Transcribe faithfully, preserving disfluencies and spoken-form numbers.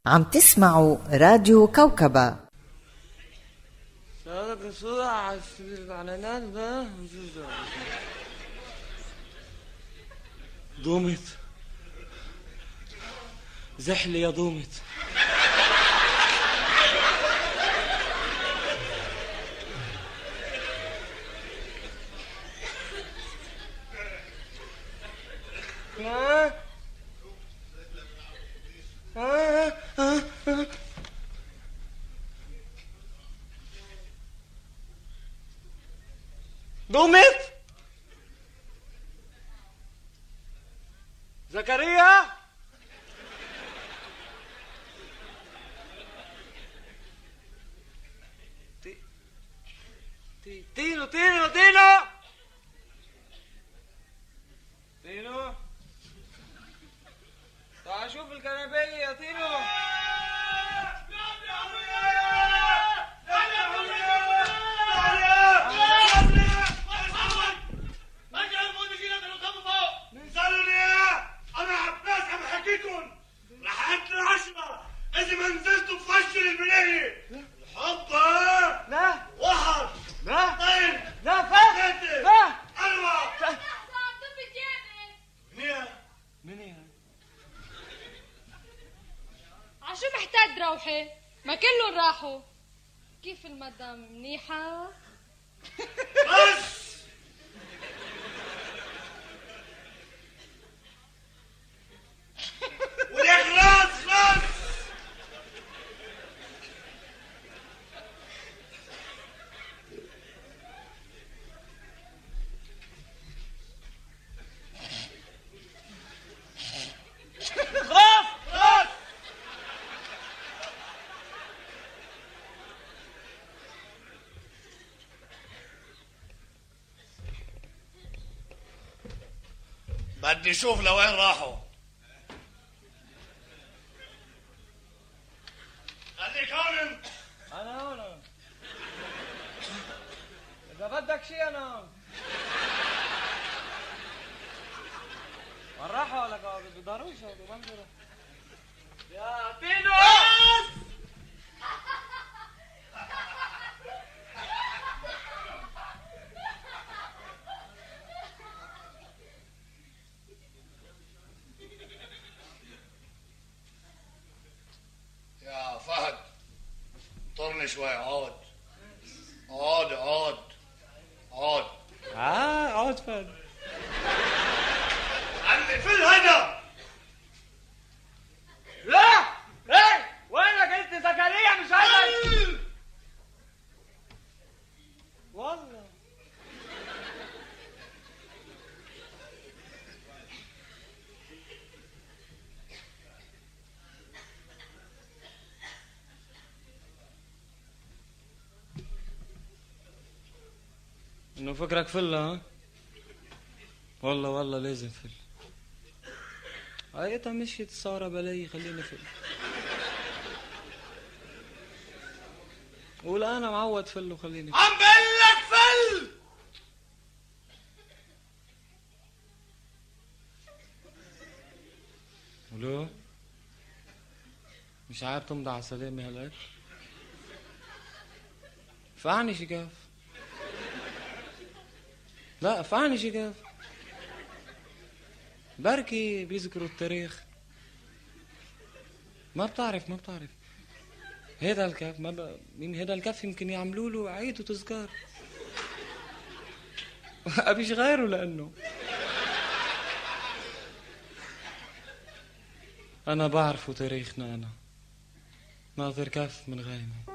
عم تسمعوا راديو كوكبة. دومت زحلي يا دومت. دومت زكريا تي تي تينو تينو تينو تينو تعال شوف الكنبيه يا تينو. إذا ما نزلتوا بفشل البنية الحب لا وحر لا طيب لا فا فا أربع منيها منيها عشو محتاج تروحي؟ ما كلهم راحوا. كيف المدام منيحة؟ بس وليك راس راس راس راس بدي اشوف لوين راحوا. خليك هون. انا هون اذا بدك شيء انا هون. وين راحوا لك بيقدروش بنظر يا تينو. يا فهد طرني شوي. عود عود عود عود اه عود فهد. عمي في الهدى. لا ايه وينك انت زكريا؟ مش عايز والله انه فكرك فل. ها والله والله لازم فل. هاي مشيت الثورة بلاي خليني فل. ولا انا معود فل وخليني فل. عم بقول لك فل. ولو مش عارف تمضي على سلامي هلاك. فعني شقاف. لا فعني شقاف. بركي بيذكروا التاريخ. ما بتعرف ما بتعرف هيدا الكف ما ب... مين هيدا الكف يمكن يعملوا له عيد وتذكار. ابيش غيره لانه انا بعرفه تاريخنا. انا ناظر كف من غايمه.